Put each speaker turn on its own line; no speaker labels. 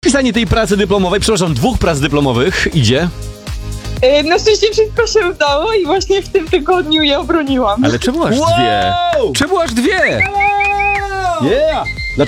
pisanie tej pracy dyplomowej, przepraszam, 2 prac dyplomowych idzie?
Na szczęście wszystko się udało i właśnie w tym tygodniu je obroniłam.
Ale czemu aż 2? Czemu aż 2?
Yeah!